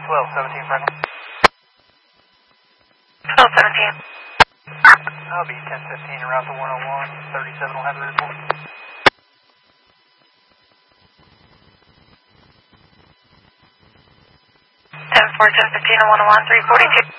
1217 Franklin. 1217. I'll be 1015 and route to 101. 37 will have the report. 10-4, 1015 and 101, 342.